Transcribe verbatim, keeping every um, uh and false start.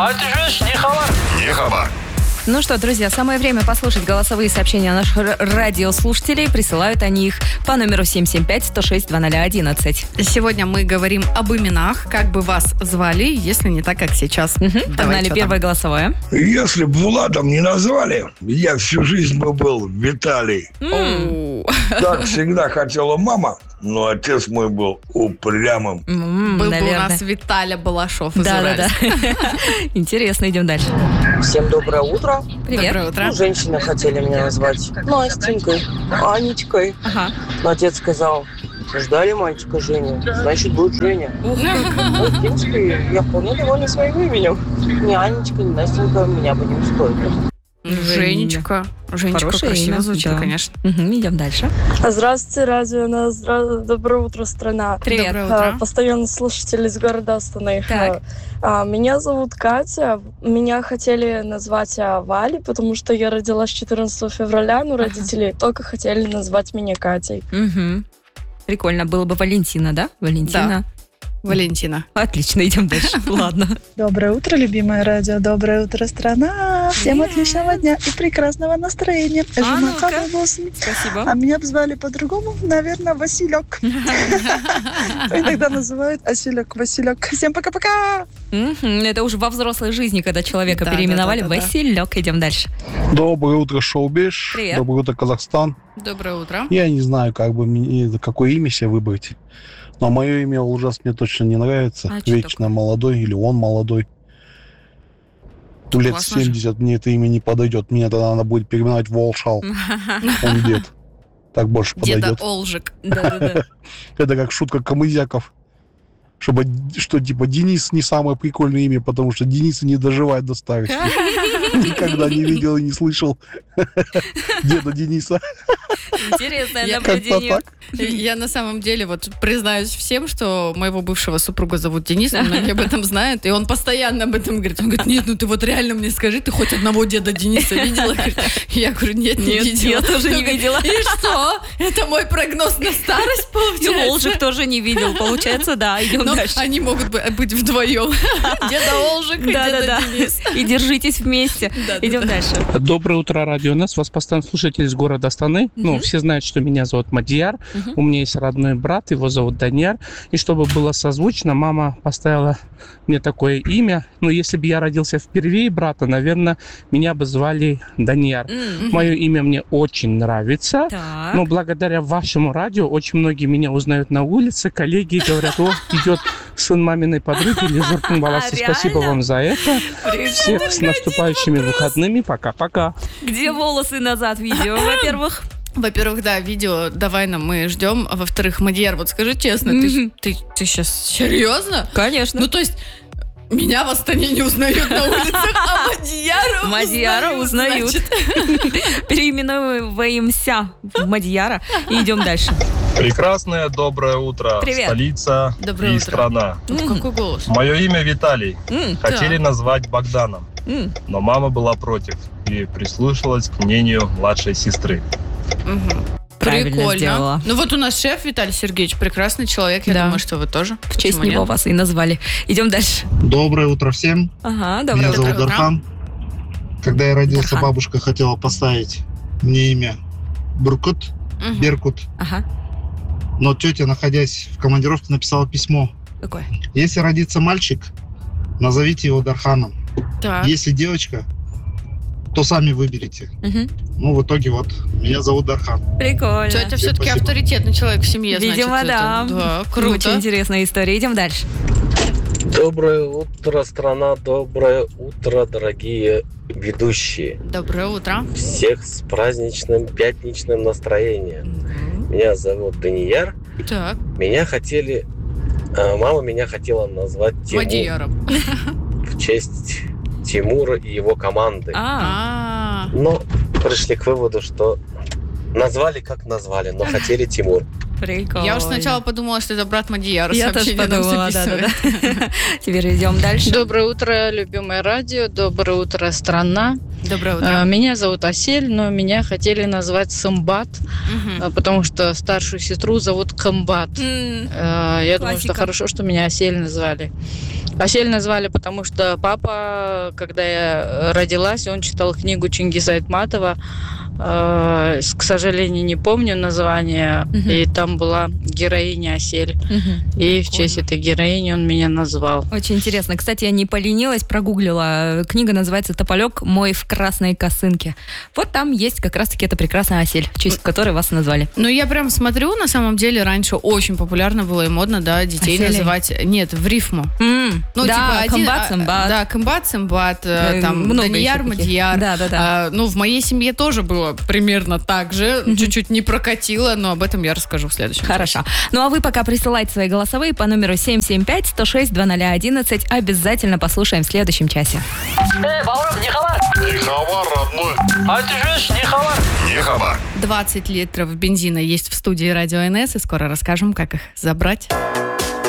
А это же не хабар. Не хабар. Ну что, друзья, самое время послушать голосовые сообщения наших р- радиослушателей. Присылают они их по номеру семь семь пять сто шесть два ноль один. Сегодня мы говорим об именах, как бы вас звали, если не так, как сейчас. Угу. Давай, Погнали, что первое там? голосовое. Если бы Владом не назвали, я всю жизнь бы был Виталий. Оу. Так всегда хотела мама, но отец мой был упрямым. М, Был бы у наверное. нас Виталя Балашов из Да, да, да. Уральска. Интересно, идем дальше. Всем доброе утро. Привет. Доброе утро. Ну, женщины хотели меня назвать Настенькой, Анечкой. Ага. Но отец сказал, ждали мальчика Женю, значит, будет Женя. Ну, в принципе, я вполне довольна своим именем. Ни Анечка, ни Настенька меня бы не устроили. Женечка. Женечка Хорошее красиво имя, звучит, да. конечно. Мгм, идем дальше. Здравствуйте, радио. на- здра- Доброе утро, страна. Привет. Доброе А, утро. Постоянный слушатель из города Астаны. Так. А, Меня зовут Катя. Меня хотели назвать а, Валей, потому что я родилась четырнадцатого февраля, но родители только хотели назвать меня Катей. Мгм. Прикольно. Было бы Валентина, да? Валентина. Валентина. Отлично, идем дальше. Ладно. Доброе утро, любимое радио. Доброе утро, страна. Всем отличного дня и прекрасного настроения. А Жена ну-ка. Кава восемь. Спасибо. А меня бы звали по-другому, наверное, Василек. Иногда называют Василек, Василек. Всем пока-пока! Мгм, это уже во взрослой жизни, когда человека Да, переименовали да, да, да, да. Василек. Идем дальше. Доброе утро, шоу-биш. Привет. Доброе утро, Казахстан. Доброе утро. Я не знаю, как бы мне, какое имя себе выбрать. Но мое имя ужас мне точно не нравится. А чё Вечно молодой или он молодой. Лет Классно же. семьдесят мне это имя не подойдет. Мне тогда надо будет переименовать Волшал. Он дед. Так больше Деда подойдет. Олжик. Да-да-да. Это как шутка Камызяков. Чтобы, что типа Денис не самое прикольное имя, потому что Денис не доживает до старости. Никогда не видел и не слышал деда Дениса. Интересное Я Как-то наблюдение. так. Я на самом деле вот признаюсь всем, что моего бывшего супруга зовут Денис, многие об этом знают, и он постоянно об этом говорит. Он говорит, нет, ну ты вот реально мне скажи, ты хоть одного деда Дениса видела? Говорит, я говорю, нет, не Нет, видела. я тоже Он не говорит, видела. И что? Это мой прогноз на старость, И получается? Олжик тоже не видел, получается, да. Идем Но дальше. они могут бы- быть вдвоем. Деда Олжик и деда Да-да-да. Денис. И держитесь вместе. Да-да-да. Идем дальше. Доброе утро, радио. У нас вас постоянно слушатель из города Астаны. Ну, все знают, что меня зовут Мадияр. Мгм. У меня есть родной брат, его зовут Данияр. И чтобы было созвучно, мама поставила мне такое имя. Ну, если бы я родился впервые брата, наверное, меня бы звали Данияр. М, Мое имя мне очень нравится. Так. Но благодаря вашему радио очень многие меня узнают на улице, коллеги говорят, о, идет сын маминой подруги или Журкун Баласы. А, Спасибо реально? вам за это. Всех с наступающими выходными. Пока-пока. Где волосы назад видео, во-первых? Во-первых, да, видео давай нам, мы ждем. А во-вторых, Мадияр, вот скажи честно, ты, Мгм. ты, ты сейчас серьезно? Конечно. Ну, то есть, меня в Астане не узнают на улицах, а Мадияра Мадияра узнают. значит. Переименовываемся в Мадияра и идем дальше. Прекрасное доброе утро, Привет. столица Доброе и утро. страна. Вот какой голос. Мое имя Виталий. М, Хотели Так. назвать Богданом, м. но мама была против и прислушалась к мнению младшей сестры. Мгм. Правильно Прикольно. сделала. Ну вот у нас шеф Виталий Сергеевич, прекрасный человек. Я Да. думаю, что вы тоже. В честь Почему него нет? вас и назвали. Идем дальше. Доброе утро всем. Ага, Меня доброе зовут утро. Дархан. Когда я родился, Дархан. бабушка хотела поставить мне имя Буркут, Мгм. Беркут. Ага, Но тетя, находясь в командировке, написала письмо. какой? Если родится мальчик, назовите его Дарханом. Так. Если девочка, то сами выберите. Мгм. Ну, в итоге вот, меня зовут Дархан. Прикольно. Тетя все-таки Спасибо. авторитетный человек в семье, Видимо, значит. да. это- Да, Очень круто. интересная история. Идем дальше. Доброе утро, страна, доброе утро, дорогие ведущие. Доброе утро. Всех с праздничным пятничным настроением. Мгм. Меня зовут Данияр. Так, Меня хотели... э, Мама меня хотела назвать Тимур Мадияром. в честь Тимура и его команды. А, А, Но пришли к выводу, что назвали как назвали, но хотели Тимур. прикольно. я уж сначала подумала, что это брат Мадияра. Я тоже сообщение нам подумала, записывает. да-да-да. Теперь идем дальше. Доброе утро, любимое радио. Доброе утро, страна. Доброе утро. Меня зовут Асель, но меня хотели назвать Самбат, угу. потому что старшую сестру зовут Камбат. Mm. Я Классика. думаю, что хорошо, что меня Асель назвали. Асель назвали, потому что папа, когда я родилась, он читал книгу Чингиза Айтматова. К сожалению, не помню название. Uh-huh. И там была героиня Асель. Uh-huh. И в честь этой героини он меня назвал. Очень интересно. Кстати, я не поленилась, прогуглила. Книга называется «Тополек мой в красной косынке». Вот там есть как раз-таки эта прекрасная Асель, в честь которой вас назвали. Ну, я прям смотрю, на самом деле, раньше очень популярно было и модно, да, детей Асели. называть... Нет, в рифму. Mm. Ну, да, типа, комбат, один, сэмбат. Да, комбат, сэмбат, там, Данияр, Мадияр. Да, да, да. А, ну, в моей семье тоже было примерно так же. Mm-hmm. Чуть-чуть не прокатило, но об этом я расскажу в следующем. Хорошо. Часе. Ну, а вы пока присылайте свои голосовые по номеру семь семь пять сто шесть двадцать ноль одиннадцать. Обязательно послушаем в следующем часе. Эй, Бауров, не хабар? Не хабар, родной. А ты живешь, не хабар? Не хабар. двадцать литров бензина есть в студии Радио эн эс, и скоро расскажем, как их забрать.